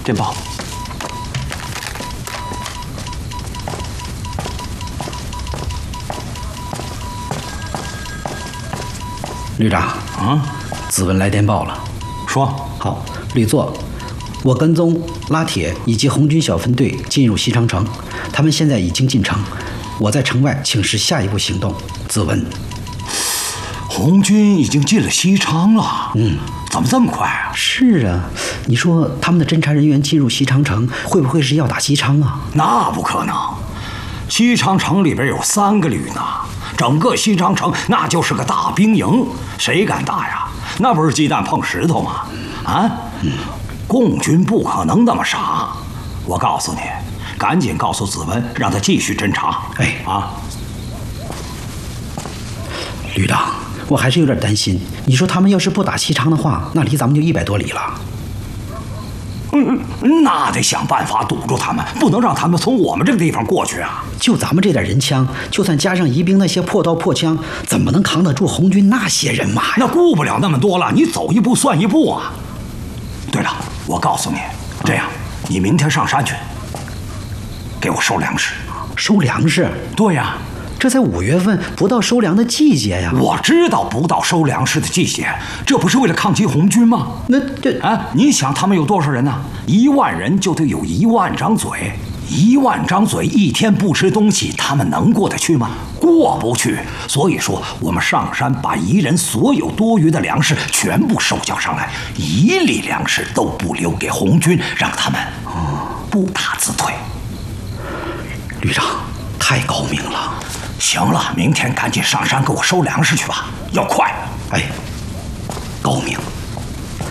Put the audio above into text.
电报。 旅长，子文来电报了， 说好，旅座，我跟踪拉铁以及红军小分队进入西长城，他们现在已经进城，我在城外请示下一步行动。子文， 红军已经进了西昌了，怎么这么快啊？ 是啊，你说他们的侦察人员进入西长城，会不会是要打西昌啊？ 那不可能，西昌城里边有3个旅呢，整个西昌城那就是个大兵营，谁敢打呀？那不是鸡蛋碰石头吗？共军不可能那么傻，我告诉你，赶紧告诉子文，让他继续侦察。 旅长，我还是有点担心。你说他们要是不打西昌的话，那离咱们就100多里了。 那得想办法堵住他们，不能让他们从我们这个地方过去啊！ 就咱们这点人枪，就算加上宜宾那些破刀破枪，怎么能扛得住红军那些人马呀？ 那顾不了那么多了，你走一步算一步啊！对了，我告诉你，这样，你明天上山去，给我收粮食。 收粮食？ 对呀， 这才5月份，不到收粮的季节呀。 我知道不到收粮食的季节，这不是为了抗击红军吗？ 那这你想他们有多少人呢？1万人就得有1万张嘴，1万张嘴一天不吃东西，他们能过得去吗？过不去。所以说，我们上山把宜人所有多余的粮食全部收缴上来，1粒粮食都不留给红军，让他们不打自退。 旅长，太高明了。 行了，明天赶紧上山给我收粮食去吧，要快。 哎。